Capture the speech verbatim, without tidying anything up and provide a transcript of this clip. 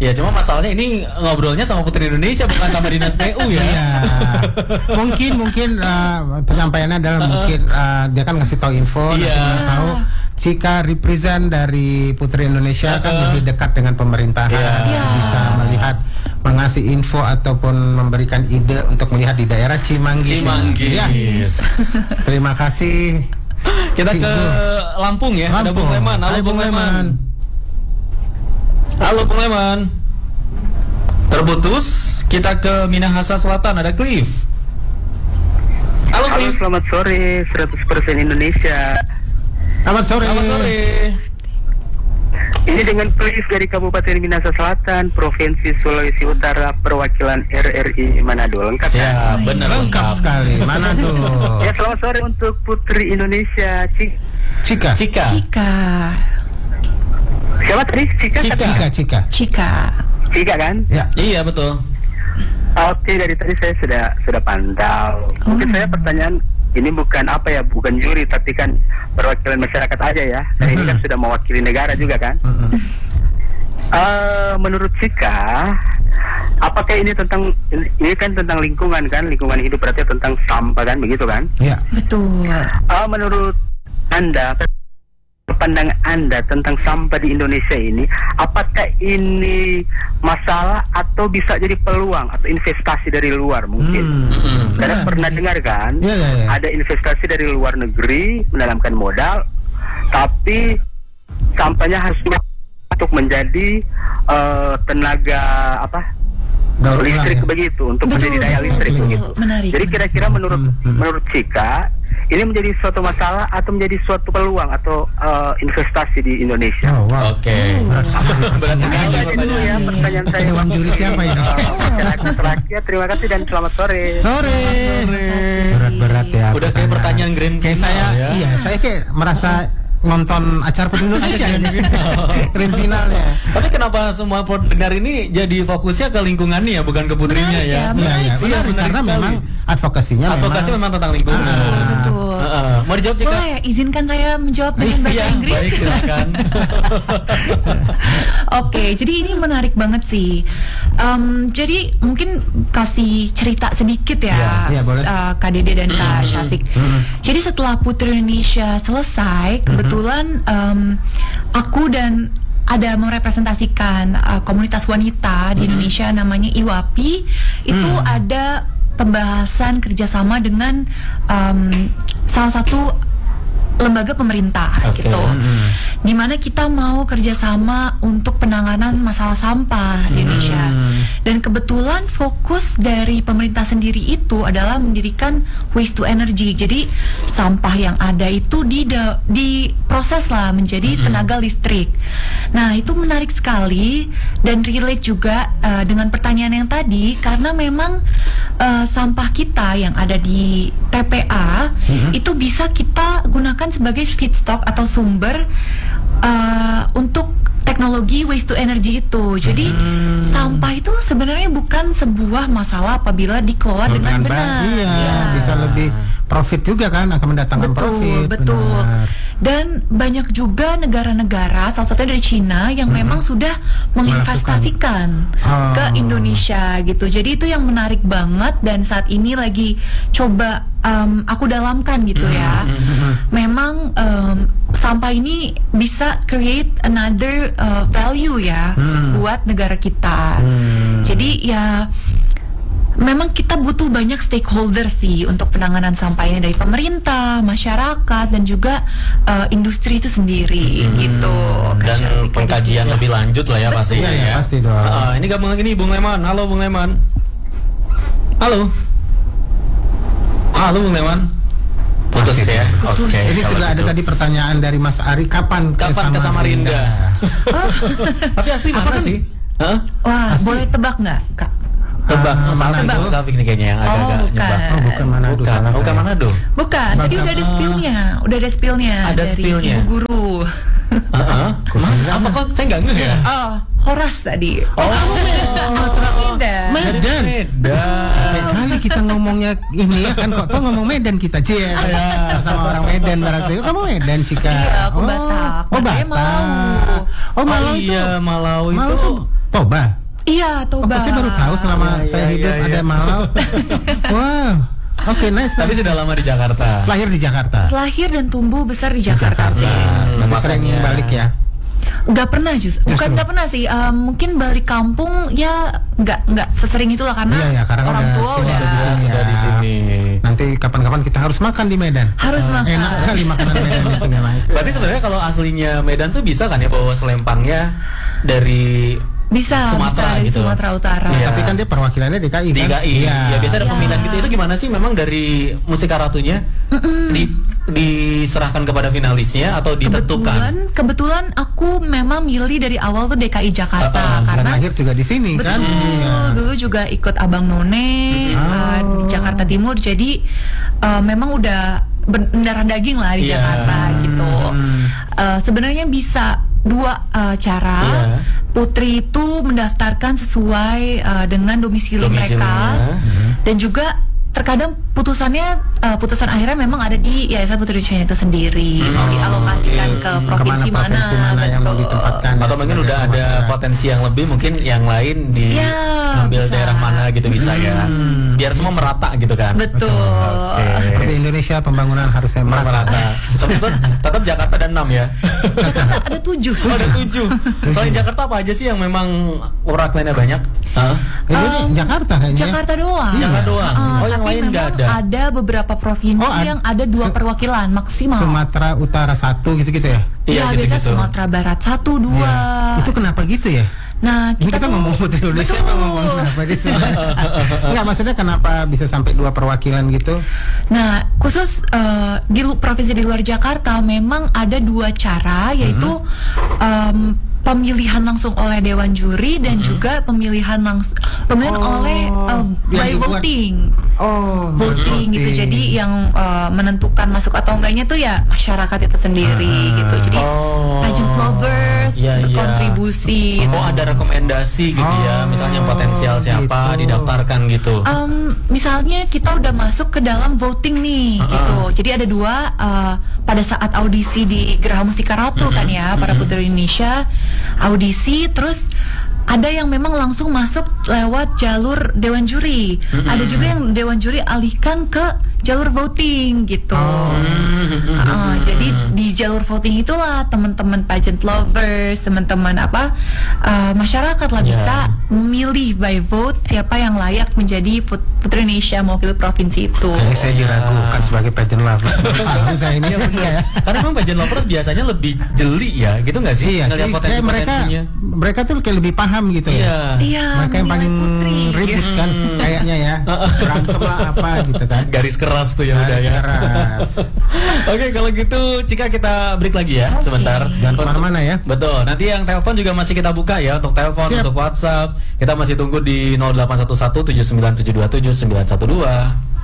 Ya cuma masalahnya ini ngobrolnya sama Putri Indonesia bukan sama Dinas P U ya. Iya. Mungkin mungkin uh, penyampaiannya adalah uh, mungkin uh, dia kan ngasih tahu info, iya. nanti tahu. Jika represent dari Putri Indonesia uh, kan lebih dekat dengan pemerintahan, yeah. bisa melihat, mengasih info ataupun memberikan ide untuk melihat di daerah Cimanggis. Cimanggis. Ya. Terima kasih. Kita Cigu. ke Lampung ya. Lampung. Ada Bung Leman. Halo Hai, Bung Bung Leman. Leman. Halo Bung Leman. Terputus. Kita ke Minahasa Selatan. Ada Cliff. Halo Halo, Cliff. selamat sore, seratus persen Indonesia. Selamat sore. Selamat sore. Ini dengan Cliff dari Kabupaten Minahasa Selatan, Provinsi Sulawesi Utara, perwakilan R R I Manado. Lengkap ya? Siap, benar Lengkap lengkap. sekali. Mana tuh? Ya, selamat sore untuk Putri Indonesia. Cik. Cika. Cika. Cika. Siapa tadi? Cika? Cika. Cika, Cika. Cika. Cika kan? Ya. Iya betul. Oke, dari tadi saya sudah sudah pantau. Mungkin Oh. saya pertanyaan ini bukan apa ya, bukan juri, tapi kan perwakilan masyarakat aja ya. Nah, ini kan sudah mewakili negara juga kan? Mm-mm. Eh, menurut Cika, apakah ini tentang ini kan tentang lingkungan kan, lingkungan hidup berarti tentang sampah kan, begitu kan? Ya. Betul. Eh, menurut Anda, pandangan Anda tentang sampah di Indonesia ini, apakah ini masalah atau bisa jadi peluang atau investasi dari luar mungkin? Hmm. Karena Ya. pernah dengar kan, Ya, ya, ya. ada investasi dari luar negeri menanamkan modal, tapi sampahnya harus untuk menjadi eh, tenaga apa Daur ulang, listrik ya. begitu, untuk Betul, menjadi daya listrik betul. begitu. Menarik. Jadi kira-kira menurut Hmm, hmm. menurut Cika, ini menjadi suatu masalah atau menjadi suatu peluang atau eh, investasi di Indonesia? Oh, wow. Oke. Berat sekali. Berat sekali Itu aja dulu ya pertanyaan saya. Dewan juri siapa ini? Eh, Masyarakat rakyat, terima kasih dan selamat sore. Sore. Berat-berat ya. Udah kayak pertanyaan grand Kayak final saya, ya. iya, saya kayak merasa nonton acara Putri Indonesia ini. Grand finalnya. Tapi kenapa semua pendengar ini jadi fokusnya ke lingkungannya ya, bukan ke putrinya Menarik ya? ya, Iya, iya, Iya, menarik, menarik karena sekali. memang advokasinya Advokasi memang tentang lingkungan. Betul, betul. Heeh. Mau dijawab Cika? Boleh, izinkan saya menjawab dengan bahasa Iya, Inggris. baik silakan. Oke, jadi ini menarik banget sih. Em, jadi mungkin kasih cerita sedikit ya, Iya, iya, boleh. eh, Kak Dede dan Kak Syafiq. Jadi setelah Putri Indonesia selesai, kebetulan em, aku dan ada merepresentasikan uh, komunitas wanita di Indonesia namanya I W A P I. Itu ada pembahasan kerjasama dengan em, salah satu lembaga pemerintah Oke. gitu, Mm-hmm. dimana kita mau kerjasama untuk penanganan masalah sampah di Indonesia. Dan kebetulan fokus dari pemerintah sendiri itu adalah mendirikan waste to energy. Jadi sampah yang ada itu di diproses lah menjadi tenaga listrik. Nah itu menarik sekali dan relate juga uh, dengan pertanyaan yang tadi, karena memang uh, sampah kita yang ada di T P A itu bisa kita gunakan sebagai feedstock atau sumber uh, untuk teknologi waste to energy itu. Jadi Hmm. sampah itu sebenarnya bukan sebuah masalah apabila dikelola dengan benar. Iya, Ya. bisa lebih profit juga kan, akan mendatangkan Betul, profit. betul. Benar. Dan banyak juga negara-negara, salah satunya dari Cina, yang memang sudah menginvestasikan Oh. ke Indonesia gitu. Jadi itu yang menarik banget dan saat ini lagi coba um, aku dalamkan gitu ya. Memang um, sampah ini bisa create another uh, value ya Hmm. buat negara kita. Hmm. Jadi ya memang kita butuh banyak stakeholder sih untuk penanganan sampah ini, dari pemerintah, masyarakat, dan juga uh, industri itu sendiri gitu. Kak Dan Syafiq, pengkajian gitu. lebih lanjut lah ya pasti Iya, ya. iya, pasti dong. Heeh, ini gabung lagi nih Bung Leman. Halo Bung Leman. Halo. Halo Bung Leman. Putus Masih. ya. Putus. Oke. Ini kalau juga ada gitu. tadi pertanyaan dari Mas Ari, kapan Kapan ke Samarinda? Tapi asli mana Apa kan- sih? Hah? Wah, Pasti- boleh tebak nggak, Kak? Tebak. Ah, Salah Manado. itu Safik nih kayaknya yang Oh, agak-agak bukan. nyebak. Oh, bukan Manado. Bukan. salah Bukan saya. Manado. Bukan, tadi udah ada spillnya, udah ada spillnya Ada dari spillnya. ibu guru. Heeh. Apa kok saya nggak ngeh ya? Oh, Horas tadi. Oh, Medan. Medan. Medan. Capek kali kita ngomongnya ini ya kan, kok kok ngomong Medan kita, Cie. Sama orang Medan berarti. Kamu Medan, Cika. Iya, aku Oh. Batak. Oh, Makanya Batak. Malau. Oh, Malau Oh itu. iya, Malau itu Malau tuh Toba. Iya, Oh, Toba. saya baru tahu selama Iya, saya iya, hidup iya, ada iya. Malau. Wow. Oke, nice. Tapi nice. sudah lama di Jakarta. Lahir di Jakarta. Lahir dan tumbuh besar di Jakarta, Jakarta. sih. Berarti makanya. sering balik ya. Gak pernah Jus, bukan Justru. gak pernah sih. Um, mungkin balik kampung ya nggak nggak sesering itulah karena, Iya, ya, karena orang udah tua sini, udah udah di sini. Sudah Ya. di sini. Nanti kapan-kapan kita harus makan di Medan. harus makan. Enak kali makanan Medan itu nggak Mas? Berarti sebenarnya kalau aslinya Medan tuh bisa kan ya bawa selempangnya dari Bisa, Sumatera bisa dari gitu. Sumatera Utara. Iya. Tapi kan dia perwakilannya D K I di kan? D K I. Iya. Ya biasa ada Iya. pemilihan gitu. Itu gimana sih memang dari Musika Ratunya di diserahkan kepada finalisnya atau Kebetulan, ditentukan? kebetulan aku memang milih dari awal tuh D K I Jakarta Uh-uh, Dan karena lahir juga di sini kan? betul Iya. dulu juga ikut Abang None uh, di Jakarta Timur, jadi uh, memang udah berdarah daging lah di Iya. Jakarta gitu. Hmm. Uh, sebenarnya bisa dua uh, cara. Iya. Putri itu mendaftarkan sesuai uh, dengan domisili Domisilinya. mereka, dan juga terkadang putusannya uh, putusan akhirnya memang ada di Yayasan Putri Indonesia itu sendiri, mau dialokasikan ke Hmm. provinsi Kemana mana, provinsi mana yang mau betul. ditempatkan? Atau mungkin udah ada potensi yang lebih, mungkin yang lain di Ya, ambil bisa. daerah mana gitu bisa ya. Biar semua merata gitu kan. Betul. Oke. Seperti Indonesia pembangunan harusnya Merata. merata. Tapi tetap, tetap Jakarta ada enam ya. Jakarta ada tujuh. Oh, ada tujuh. Selain Jakarta apa aja sih yang memang perwakilannya banyak? Hah? Ini Um, Jakarta kayaknya. Jakarta doang. Jakarta doang. Uh, Oh, yang tapi lain memang nggak ada. Ada beberapa provinsi Oh, ad- yang ada dua se- perwakilan maksimal. Sumatera Utara satu gitu-gitu ya? Iya, Iya, biasa gitu-gitu. Sumatera Barat satu, dua. Iya. Itu kenapa gitu ya? Nah, Ini kita, kita tuh ngomong Putri Indonesia betul. apa ngomong kenapa gitu? Enggak, maksudnya kenapa bisa sampai dua perwakilan gitu? Nah, khusus uh, di lu- provinsi di luar Jakarta memang ada dua cara, yaitu um, pemilihan langsung oleh dewan juri dan juga pemilihan langsung pemilihan Oh, oleh uh, by yang dibuat- voting. Oh, Voting gitu. Jadi yang uh, menentukan masuk atau enggaknya tuh ya masyarakat itu sendiri Ah. gitu. Jadi Oh. pageant lovers Iya, iya. berkontribusi. Oh, ada rekomendasi gitu ya. Oh, Misalnya potensial siapa gitu. didaftarkan gitu. Um, misalnya kita udah masuk ke dalam voting nih, Uh-uh. gitu. Jadi ada dua uh, pada saat audisi di Geraha Musika Ratu kan ya, para putri Indonesia audisi, terus ada yang memang langsung masuk lewat jalur dewan juri. Ada juga yang dewan juri alihkan ke jalur voting gitu. Uh, jadi di jalur voting itulah teman-teman pageant lovers, teman-teman apa uh, masyarakat lah Ya. bisa memilih by vote siapa yang layak menjadi put- Putri Indonesia mewakili provinsi itu. Kayaknya saya diragukan sebagai pageant lover. Tahu saya ini Iya benar. ya. Karena memang pageant lovers biasanya lebih jeli ya, gitu nggak sih? Iya Ngelihat sih, kayak mereka potensi-potensinya. mereka tuh kayak lebih paham gitu Iya. ya. Iya, Mereka yang paling menilai putri. ribut kan kayaknya ya. Berantem lah apa gitu kan. Garis keras tuh ya udah ya. Keras. Oke, kalau gitu Cika kita break lagi ya Oke. sebentar. Jangan Untuk- kemana-mana ya. Betul. Nanti yang telepon juga masih kita buka ya, untuk telepon, Siap. untuk WhatsApp. Kita masih tunggu di nol delapan satu satu tujuh sembilan tujuh dua tujuh sembilan satu dua.